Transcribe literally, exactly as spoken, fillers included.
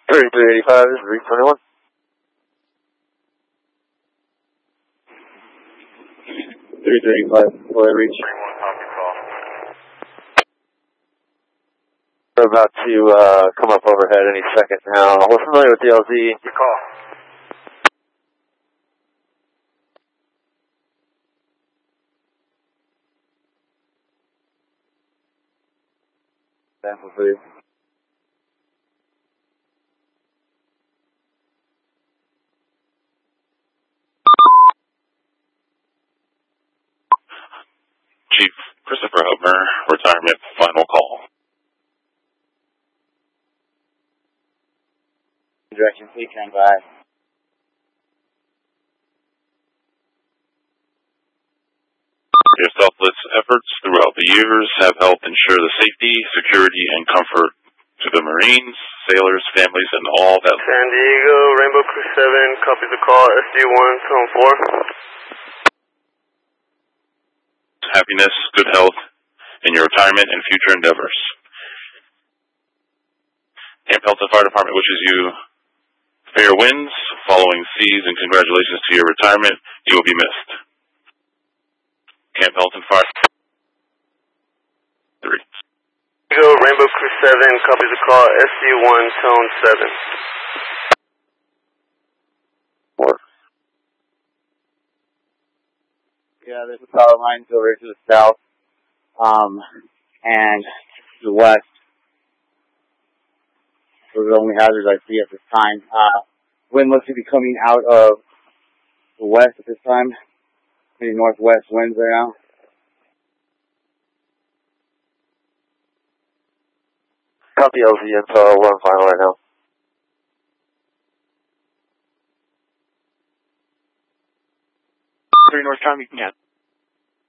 thirty-three eighty-five, this is Reach twenty-one. thirty-three eighty-five, will I reach? We're about to uh, come up overhead any second now. We're familiar with the L Z. Your call. Sample, please. Chief Christopher Hubner, retirement final call. Direction, please stand by. Your selfless efforts throughout the years have helped ensure the safety, security, and comfort to the Marines, sailors, families, and all that. San Diego, Rainbow Crew seven, copy the call, S D one, tone four. Happiness, good health, in your retirement and future endeavors. Camp Pelton Fire Department wishes you fair winds, following seas, and congratulations to your retirement. You will be missed. Camp Pelton Fire. Three. Go Rainbow Crew seven, copy the call, S D one, tone seven. Four. Yeah, there's a power line over to the south, um, and to the west. Those are the only hazards I see at this time. Uh, wind looks to be coming out of the west at this time. Maybe northwest winds right now. Copy L Z info, we're on final right now. Three North Tom, you can get.